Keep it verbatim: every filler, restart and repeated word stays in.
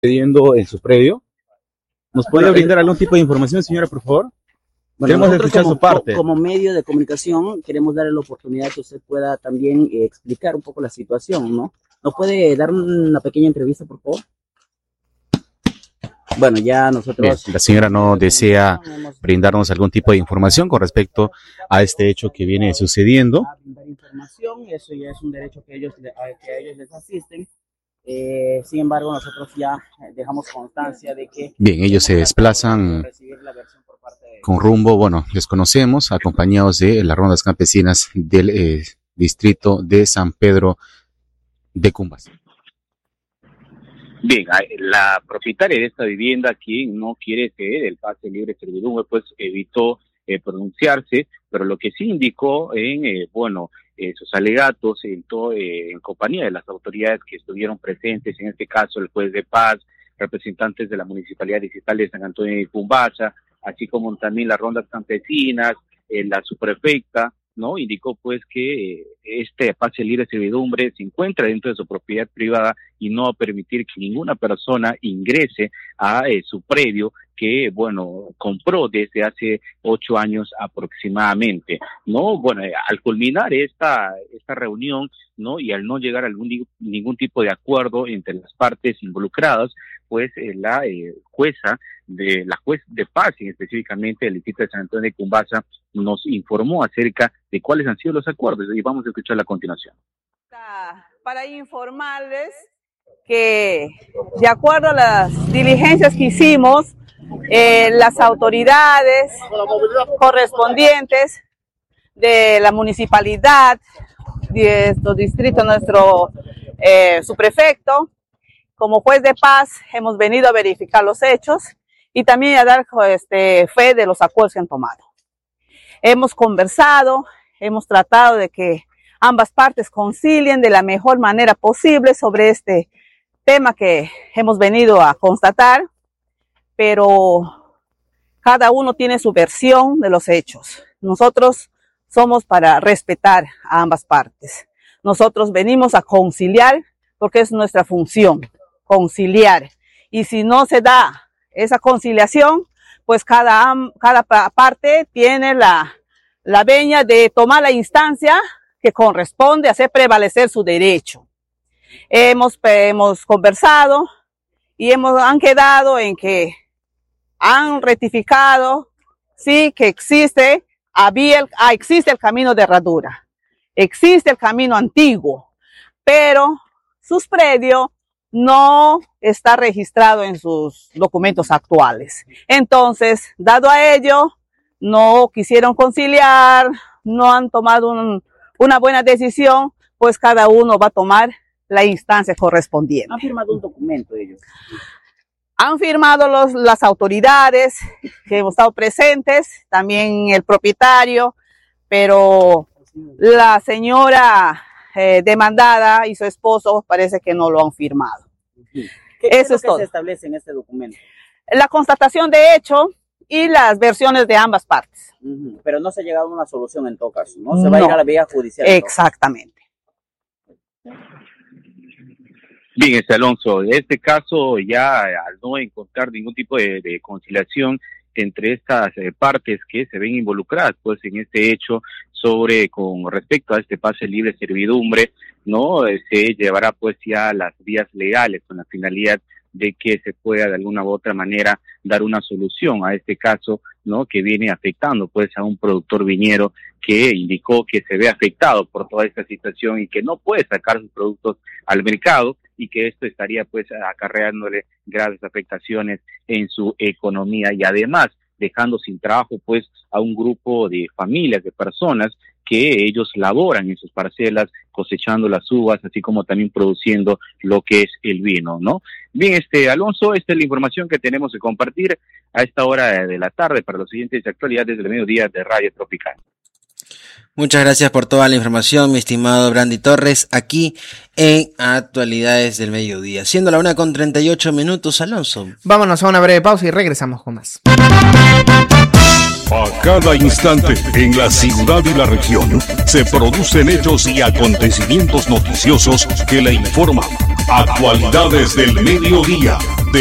sucediendo en su predio. ¿Nos puede brindar algún tipo de información, señora, por favor? Bueno, Queremos escuchar como, su parte. Como medio de comunicación, queremos darle la oportunidad que usted pueda también eh, explicar un poco la situación, ¿no? ¿Nos puede dar una pequeña entrevista, por favor? Bueno, ya nosotros... Bien, la señora no desea brindarnos algún tipo de información con respecto a este hecho que viene sucediendo. Brindar información, eso ya es un derecho que ellos, que a ellos les asisten. Eh, sin embargo, nosotros ya dejamos constancia de que... Bien, ellos se desplazan con rumbo, bueno, desconocemos, acompañados de las rondas campesinas del eh, distrito de San Pedro de Cumbasa. Bien, la propietaria de esta vivienda, quien no quiere ceder el pase libre de servidumbre, pues evitó eh, pronunciarse, pero lo que sí indicó en, eh, bueno, eh, sus alegatos en, todo, eh, en compañía de las autoridades que estuvieron presentes, en este caso el juez de paz, representantes de la Municipalidad Distrital de San Antonio de Cumbasa, así como también las rondas campesinas, eh, la subprefecta, ¿no? Indicó pues que eh, este pase libre de servidumbre se encuentra dentro de su propiedad privada y no va a permitir que ninguna persona ingrese a eh, su predio que, bueno, compró desde hace ocho años aproximadamente, ¿no? Bueno, eh, al culminar esta, esta reunión, ¿no? Y al no llegar a algún, ningún tipo de acuerdo entre las partes involucradas, pues eh, la eh, jueza de la juez de paz, y específicamente del distrito de San Antonio de Cumbasa, nos informó acerca de cuáles han sido los acuerdos y vamos a escucharla a continuación. Para informarles que de acuerdo a las diligencias que hicimos, eh, las autoridades correspondientes de la municipalidad, de estos distritos, nuestro eh, subprefecto, como juez de paz, hemos venido a verificar los hechos y también a dar este, fe de los acuerdos que han tomado. Hemos conversado, hemos tratado de que ambas partes concilien de la mejor manera posible sobre este tema que hemos venido a constatar, pero cada uno tiene su versión de los hechos. Nosotros somos para respetar a ambas partes. Nosotros venimos a conciliar porque es nuestra función, conciliar. Y si no se da esa conciliación, pues cada, cada parte tiene la, la veña de tomar la instancia que corresponde a hacer prevalecer su derecho. Hemos, hemos conversado y hemos, han quedado en que han rectificado, sí, que existe, había, ah, existe el camino de herradura, existe el camino antiguo, pero sus predios no está registrado en sus documentos actuales. Entonces, dado a ello, no quisieron conciliar, no han tomado un, una buena decisión, pues cada uno va a tomar la instancia correspondiente. ¿Han firmado un documento ellos? Han firmado los, las autoridades que hemos estado presentes, también el propietario, pero la señora eh, demandada y su esposo parece que no lo han firmado. ¿Qué, qué Eso es, es lo que todo. Se establece en este documento? La constatación de hecho y las versiones de ambas partes. Uh-huh. Pero no se ha llegado a una solución en todo caso, ¿no? Se va no. a ir a la vía judicial. Exactamente. Bien, este Alonso, en este caso ya al no encontrar ningún tipo de, de conciliación entre estas eh, partes que se ven involucradas pues en este hecho sobre con respecto a este pase libre de servidumbre, no eh, se llevará pues ya las vías legales con la finalidad de que se pueda de alguna u otra manera dar una solución a este caso, ¿no? Que viene afectando pues a un productor viñero que indicó que se ve afectado por toda esta situación y que no puede sacar sus productos al mercado y que esto estaría pues acarreándole graves afectaciones en su economía y además dejando sin trabajo pues a un grupo de familias, de personas que ellos laboran en sus parcelas cosechando las uvas, así como también produciendo lo que es el vino, ¿no? Bien, este Alonso, esta es la información que tenemos que compartir a esta hora de la tarde para los siguientes actualidades del mediodía de Radio Tropical. Muchas gracias por toda la información, mi estimado Brandy Torres, aquí en Actualidades del Mediodía. Siendo la una con treinta y ocho minutos, Alonso. Vámonos a una breve pausa y regresamos con más. A cada instante, en la ciudad y la región, se producen hechos y acontecimientos noticiosos que le informan. Actualidades del mediodía.